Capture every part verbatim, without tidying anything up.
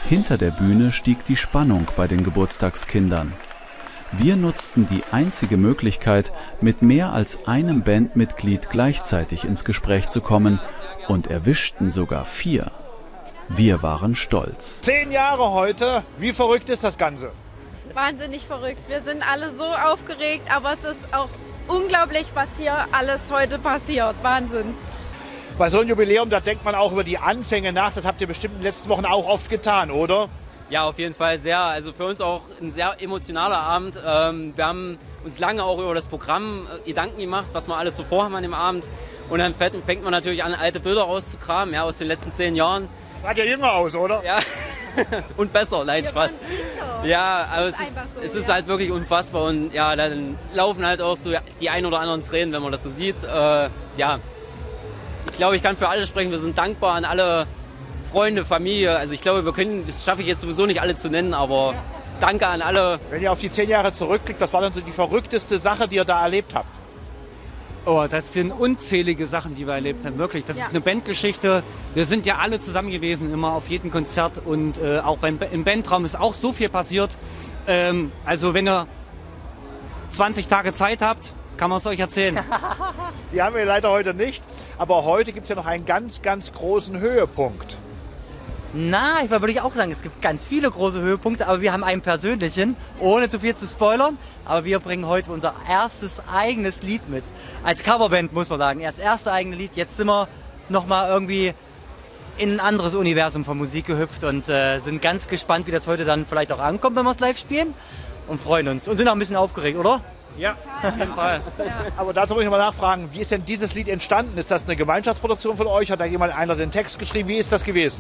Hinter der Bühne stieg die Spannung bei den Geburtstagskindern. Wir nutzten die einzige Möglichkeit, mit mehr als einem Bandmitglied gleichzeitig ins Gespräch zu kommen und erwischten sogar vier. Wir waren stolz. Zehn Jahre heute, wie verrückt ist das Ganze? Wahnsinnig verrückt. Wir sind alle so aufgeregt, aber es ist auch unglaublich, was hier alles heute passiert. Wahnsinn. Bei so einem Jubiläum, da denkt man auch über die Anfänge nach. Das habt ihr bestimmt in den letzten Wochen auch oft getan, oder? Ja, auf jeden Fall sehr. Also für uns auch ein sehr emotionaler Abend. Ähm, wir haben uns lange auch über das Programm äh, Gedanken gemacht, was wir alles so vorhaben an dem Abend. Und dann fängt man natürlich an, alte Bilder rauszukramen, ja, aus den letzten zehn Jahren. Sah ja jünger aus, oder? Ja, und besser, nein, Spaß. Ja, aber es ist, so, es ist ja. halt wirklich unfassbar. Und ja, dann laufen halt auch so die ein oder anderen Tränen, wenn man das so sieht. Äh, ja, ich glaube, ich kann für alle sprechen. Wir sind dankbar an alle Freunde, Familie. Also ich glaube, wir können, das schaffe ich jetzt sowieso nicht alle zu nennen, aber danke an alle. Wenn ihr auf die zehn Jahre zurückblickt, was war dann so die verrückteste Sache, die ihr da erlebt habt? Oh, das sind unzählige Sachen, die wir erlebt haben, wirklich. Das ja. ist eine Bandgeschichte. Wir sind ja alle zusammen gewesen, immer auf jedem Konzert und äh, auch beim, im Bandraum ist auch so viel passiert. Ähm, also wenn ihr zwanzig Tage Zeit habt, kann man es euch erzählen. Die haben wir leider heute nicht, aber heute gibt es ja noch einen ganz, ganz großen Höhepunkt. Na, ich würde auch sagen, es gibt ganz viele große Höhepunkte, aber wir haben einen persönlichen, ohne zu viel zu spoilern. Aber wir bringen heute unser erstes eigenes Lied mit. Als Coverband muss man sagen, erst das erste eigene Lied. Jetzt sind wir nochmal irgendwie in ein anderes Universum von Musik gehüpft und äh, sind ganz gespannt, wie das heute dann vielleicht auch ankommt, wenn wir es live spielen. Und freuen uns und sind auch ein bisschen aufgeregt, oder? Ja, auf jeden Fall. Aber dazu muss ich mal nachfragen, wie ist denn dieses Lied entstanden? Ist das eine Gemeinschaftsproduktion von euch? Hat da jemand einer den Text geschrieben? Wie ist das gewesen?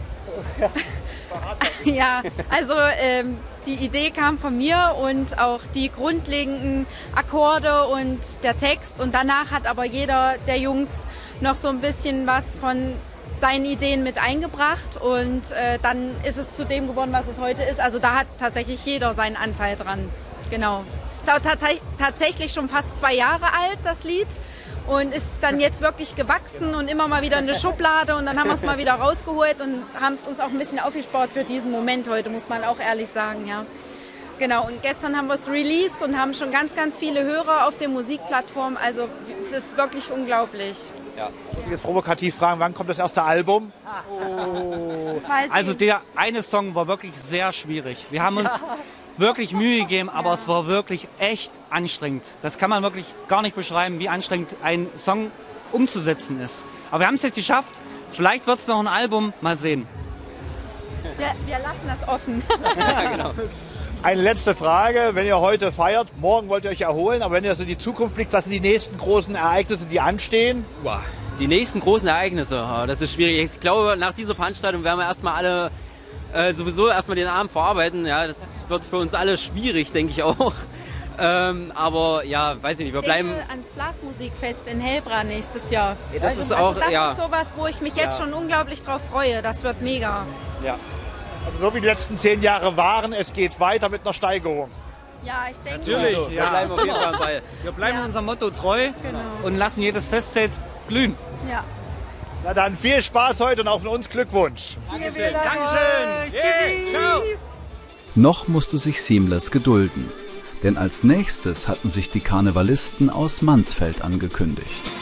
Ja, also ähm, die Idee kam von mir und auch die grundlegenden Akkorde und der Text. Und danach hat aber jeder der Jungs noch so ein bisschen was von seinen Ideen mit eingebracht. Und äh, dann ist es zu dem geworden, was es heute ist. Also da hat tatsächlich jeder seinen Anteil dran. Genau. Ist auch tat- tatsächlich schon fast zwei Jahre alt, das Lied. Und ist dann jetzt wirklich gewachsen und immer mal wieder in der Schublade. Und dann haben wir es mal wieder rausgeholt und haben es uns auch ein bisschen aufgespart für diesen Moment heute, muss man auch ehrlich sagen, ja. Genau, und gestern haben wir es released und haben schon ganz, ganz viele Hörer auf den Musikplattformen. Also es ist wirklich unglaublich. Ja. Muss ich jetzt provokativ fragen, wann kommt das erste Album? Oh. Also der eine Song war wirklich sehr schwierig. Wir haben uns wirklich Mühe gegeben, aber es war wirklich echt anstrengend. Das kann man wirklich gar nicht beschreiben, wie anstrengend ein Song umzusetzen ist. Aber wir haben es jetzt geschafft. Vielleicht wird es noch ein Album. Mal sehen. Wir, wir lassen das offen. Ja, genau. Eine letzte Frage. Wenn ihr heute feiert, morgen wollt ihr euch erholen, aber wenn ihr so in die Zukunft blickt, was sind die nächsten großen Ereignisse, die anstehen? Wow. Die nächsten großen Ereignisse, das ist schwierig. Ich glaube, nach dieser Veranstaltung werden wir erstmal alle Äh, sowieso erstmal den Abend verarbeiten, ja, das wird für uns alle schwierig, denke ich auch. Ähm, aber ja, weiß ich nicht, wir bleiben... Ich denke ans Blasmusikfest in Hellbra nächstes Jahr. Ja, das also, ist auch, also das ja. ist sowas, wo ich mich jetzt ja. schon unglaublich drauf freue. Das wird mega. Ja. Also so wie die letzten zehn Jahre waren, es geht weiter mit einer Steigerung. Ja, ich denke... Natürlich, also, ja. wir bleiben auf jeden Fall am Ball. Wir bleiben ja. unserem Motto treu genau. und lassen jedes Festzelt glühen. Ja. Na dann viel Spaß heute und auch von uns Glückwunsch. Dankeschön. Dankeschön. Yeah. Ciao. Noch musste sich Seamless gedulden, denn als nächstes hatten sich die Karnevalisten aus Mansfeld angekündigt.